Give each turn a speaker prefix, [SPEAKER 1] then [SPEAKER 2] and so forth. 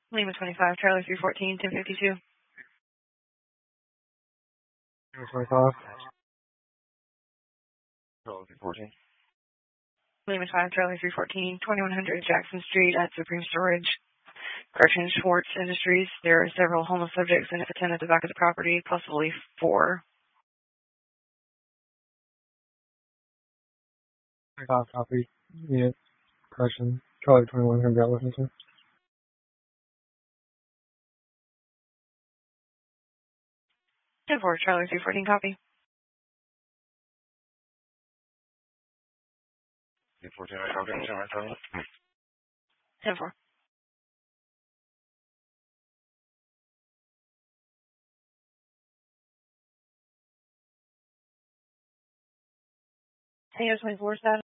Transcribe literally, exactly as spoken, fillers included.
[SPEAKER 1] Lima twenty-five, Charlie three fourteen, ten fifty-two.
[SPEAKER 2] Lima twenty-five. Charlie three fourteen.
[SPEAKER 1] Lima five, Charlie three fourteen, twenty-one hundred Jackson Street at Supreme Storage. Gretchen Schwartz Industries. There are several homeless subjects in a tent at the back of the property, possibly four.
[SPEAKER 2] twenty-five copy. Unit. Correction. Charlie twenty-one hundred Washington.
[SPEAKER 1] ten four, Charlie three fourteen, copy.
[SPEAKER 2] ten fourteen, I copy.
[SPEAKER 1] ten four. Tango twenty-four, status.